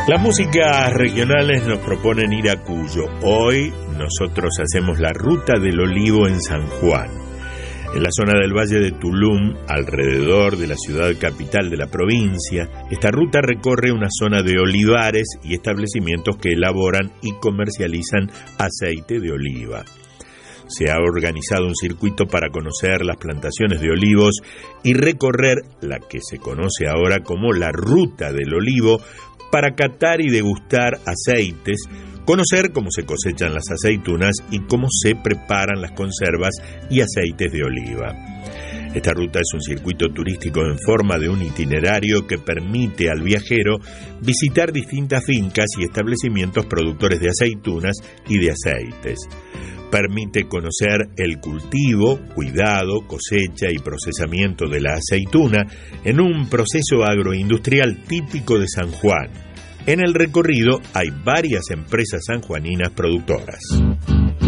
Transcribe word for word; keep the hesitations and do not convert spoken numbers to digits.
Las músicas regionales nos proponen ir a Cuyo. Hoy nosotros hacemos la ruta del olivo en San Juan. En la zona del Valle de Tulum, alrededor de la ciudad capital de la provincia, esta ruta recorre una zona de olivares y establecimientos que elaboran y comercializan aceite de oliva. Se ha organizado un circuito para conocer las plantaciones de olivos y recorrer la que se conoce ahora como la Ruta del Olivo, para catar y degustar aceites, conocer cómo se cosechan las aceitunas y cómo se preparan las conservas y aceites de oliva. Esta ruta es un circuito turístico en forma de un itinerario que permite al viajero visitar distintas fincas y establecimientos productores de aceitunas y de aceites. Permite conocer el cultivo, cuidado, cosecha y procesamiento de la aceituna en un proceso agroindustrial típico de San Juan. En el recorrido hay varias empresas sanjuaninas productoras.